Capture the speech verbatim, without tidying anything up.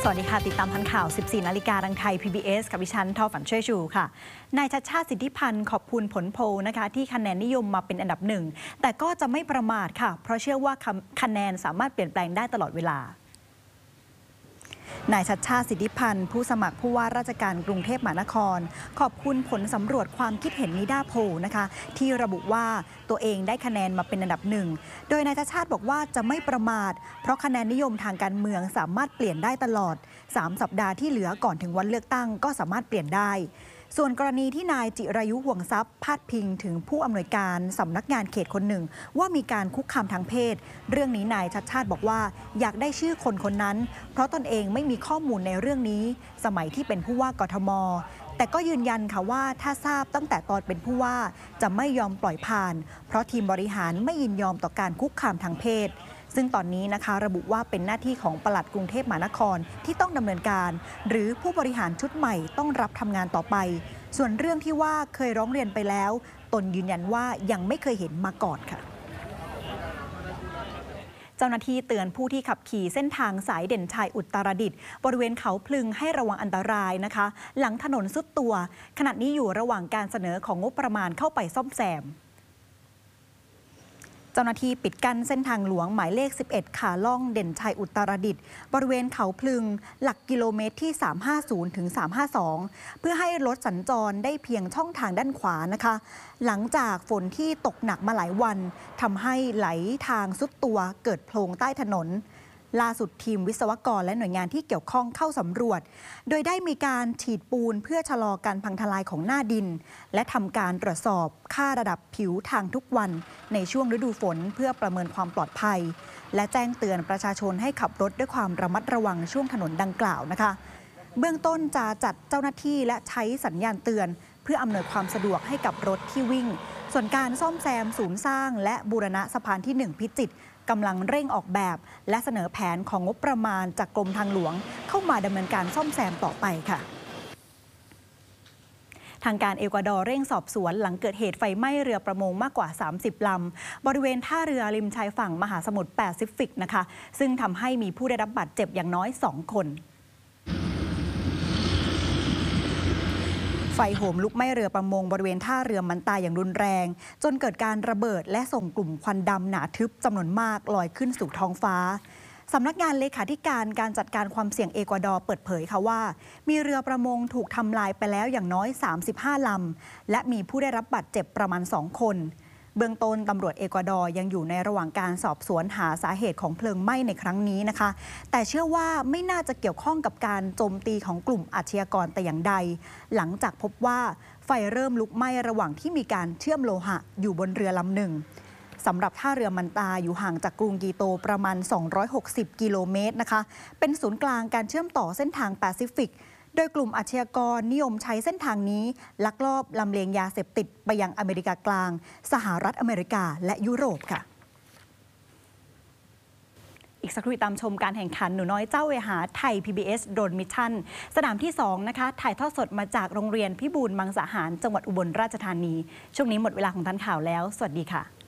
สวัสดีค่ะติดตามทันข่าว สิบสี่ นาฬิกาทางไทย พี บี เอส กับดิฉันทอฝันช่วยชูค่ะนายชัชชาติสิทธิพันธ์ขอบคุณผลโพลนะคะที่คะแนนนิยมมาเป็นอันดับหนึ่งแต่ก็จะไม่ประมาทค่ะเพราะเชื่อว่าคะแนนสามารถเปลี่ยนแปลงได้ตลอดเวลานายชัชชาติสิทธิพันธ์ผู้สมัครผู้ว่าราชการกรุงเทพมหานครขอบคุณผลสำรวจความคิดเห็นนิด้าโพลนะคะที่ระบุว่าตัวเองได้คะแนนมาเป็นอันดับหนึ่งโดยนายชัชชาติบอกว่าจะไม่ประมาทเพราะคะแนนนิยมทางการเมืองสามารถเปลี่ยนได้ตลอดสามสัปดาห์ที่เหลือก่อนถึงวันเลือกตั้งก็สามารถเปลี่ยนได้ส่วนกรณีที่นายจิรายุห่วงทรัพย์พาดพิงถึงผู้อำนวยการสำนักงานเขตคนหนึ่งว่ามีการคุกคามทางเพศเรื่องนี้นายชัชชาติบอกว่าอยากได้ชื่อคนคนนั้นเพราะตนเองไม่มีข้อมูลในเรื่องนี้สมัยที่เป็นผู้ว่ากทมแต่ก็ยืนยันค่ะว่าถ้าทราบตั้งแต่ตอนเป็นผู้ว่าจะไม่ยอมปล่อยผ่านเพราะทีมบริหารไม่ยินยอมต่อการคุกคามทางเพศซึ่งตอนนี้นะคะระบุว่าเป็นหน้าที่ของปลัดกรุงเทพมหานครที่ต้องดำเนินการหรือผู้บริหารชุดใหม่ต้องรับทำงานต่อไปส่วนเรื่องที่ว่าเคยร้องเรียนไปแล้วตนยืนยันว่ายังไม่เคยเห็นมาก่อนค่ะเจ้าหน้าที่เตือนผู้ที่ขับขี่เส้นทางสายเด่นชัยอุตรดิตถ์บริเวณเขาพลึงให้ระวังอันตรายนะคะหลังถนนทรุดตัวขณะนี้อยู่ระหว่างการเสนอของงบประมาณเข้าไปซ่อมแซมเจ้าหน้าที่ปิดกั้นเส้นทางหลวงหมายเลขสิบเอ็ดขาล่องเด่นชัยอุตรดิตถ์บริเวณเขาพลึงหลักกิโลเมตรที่สามร้อยห้าสิบถึงสามร้อยห้าสิบสองเพื่อให้รถสัญจรได้เพียงช่องทางด้านขวานะคะหลังจากฝนที่ตกหนักมาหลายวันทำให้ไหลทางซุดตัวเกิดโพรงใต้ถนนล่าสุดทีมวิศวกรและหน่วยงานที่เกี่ยวข้องเข้าสำรวจโดยได้มีการฉีดปูนเพื่อชะลอการพังทลายของหน้าดินและทำการตรวจสอบค่าระดับผิวทางทุกวันในช่วงฤดูฝนเพื่อประเมินความปลอดภัยและแจ้งเตือนประชาชนให้ขับรถด้วยความระมัดระวังช่วงถนนดังกล่าวนะคะเบื้องต้นจะจัดเจ้าหน้าที่และใช้สัญญาณเตือนเพื่ออำนวยความสะดวกให้กับรถที่วิ่งส่วนการซ่อมแซมศูนย์สร้างและบูรณะสะพานที่หนึ่งพิจิตรกำลังเร่งออกแบบและเสนอแผนของงบประมาณจากกรมทางหลวงเข้ามาดำเนินการซ่อมแซมต่อไปค่ะทางการเอกวาดอร์เร่งสอบสวนหลังเกิดเหตุไฟไหม้เรือประมงมากกว่าสามสิบลำบริเวณท่าเรือริมชายฝั่งมหาสมุทรแปซิฟิกนะคะซึ่งทำให้มีผู้ได้รับบาดเจ็บอย่างน้อยสองคนไฟโหมลุกไหม้เรือประมงบริเวณท่าเรือมันตาอย่างรุนแรงจนเกิดการระเบิดและส่งกลุ่มควันดำหนาทึบจำนวนมากลอยขึ้นสู่ท้องฟ้าสำนักงานเลขาธิการการจัดการความเสี่ยงเอกวาดอร์เปิดเผยค่ะว่ามีเรือประมงถูกทำลายไปแล้วอย่างน้อยสามสิบห้าลำและมีผู้ได้รับบาดเจ็บประมาณสองคนเบื้องต้นตำรวจเอกวาดอร์ยังอยู่ในระหว่างการสอบสวนหาสาเหตุของเพลิงไหม้ในครั้งนี้นะคะแต่เชื่อว่าไม่น่าจะเกี่ยวข้องกับการโจมตีของกลุ่มอาชญากรแต่อย่างใดหลังจากพบว่าไฟเริ่มลุกไหม้ระหว่างที่มีการเชื่อมโลหะอยู่บนเรือลำหนึ่งสำหรับท่าเรือมันตาอยู่ห่างจากกรุงกีโตประมาณสองร้อยหกสิบกิโลเมตรนะคะเป็นศูนย์กลางการเชื่อมต่อเส้นทางแปซิฟิกโดยกลุ่มอาชญากรนิยมใช้เส้นทางนี้ลักลอบลำเลียงยาเสพติดไปยังอเมริกากลางสหรัฐอเมริกาและยุโรปค่ะอีกสักครู่ตามชมการแข่งขันหนูน้อยเจ้าเวหาไทย พี บี เอส โดรนมิชชั่นสนามที่สองนะคะถ่ายทอดสดมาจากโรงเรียนพิบูลมังสาหารจังหวัดอุบลราชธานีช่วงนี้หมดเวลาของทันข่าวแล้วสวัสดีค่ะ